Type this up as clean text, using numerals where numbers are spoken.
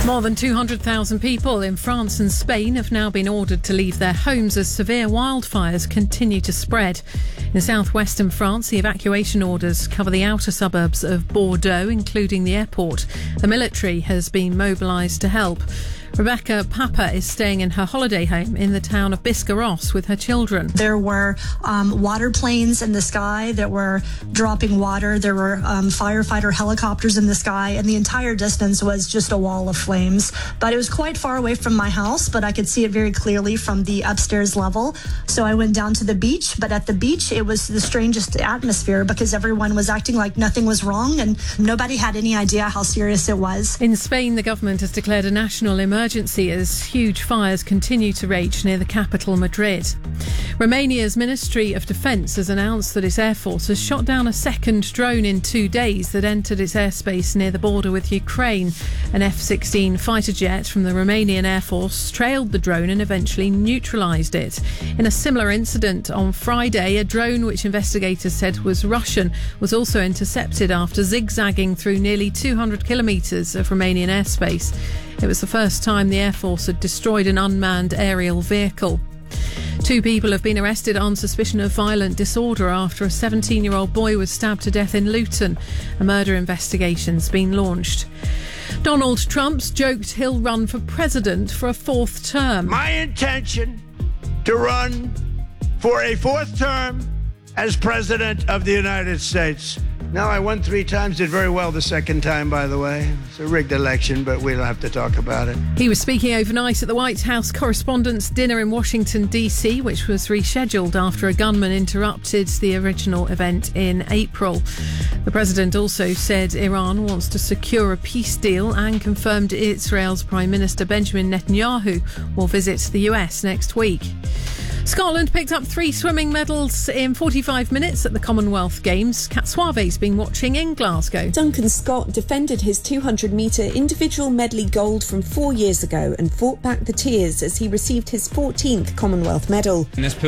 More than 200,000 people in France and Spain have now been ordered to leave their homes as severe wildfires continue to spread. In southwestern France, the evacuation orders cover the outer suburbs of Bordeaux, including the airport. The military has been mobilised to help. Rebecca Papa is staying in her holiday home in the town of Biscarrosse with her children. There were water planes in the sky that were dropping water. There were firefighter helicopters in the sky, and the entire distance was just a wall of flames. But it was quite far away from my house, but I could see it very clearly from the upstairs level. So I went down to the beach, but at the beach it was the strangest atmosphere because everyone was acting like nothing was wrong and nobody had any idea how serious it was. In Spain, the government has declared a national emergency as huge fires continue to rage near the capital, Madrid. Romania's Ministry of Defence has announced that its Air Force has shot down a second drone in 2 days that entered its airspace near the border with Ukraine. An F-16 fighter jet from the Romanian Air Force trailed the drone and eventually neutralised it. In a similar incident on Friday, a drone which investigators said was Russian was also intercepted after zigzagging through nearly 200 kilometres of Romanian airspace. It was the first time the Air Force had destroyed an unmanned aerial vehicle. 2 people have been arrested on suspicion of violent disorder after a 17-year-old boy was stabbed to death in Luton. A murder investigation's been launched. Donald Trump's joked he'll run for president for a 4th term. My intention to run for a 4th term as president of the United States. Now, I won 3 times, did very well the second time, by the way. It's a rigged election, but we don't have to talk about it. He was speaking overnight at the White House Correspondents' Dinner in Washington, D.C., which was rescheduled after a gunman interrupted the original event in April. The president also said Iran wants to secure a peace deal and confirmed Israel's Prime Minister Benjamin Netanyahu will visit the US next week. Scotland picked up 3 swimming medals in 45 minutes at the Commonwealth Games. Cat Suave's been watching in Glasgow. Duncan Scott defended his 200-metre individual medley gold from 4 years ago and fought back the tears as he received his 14th Commonwealth medal.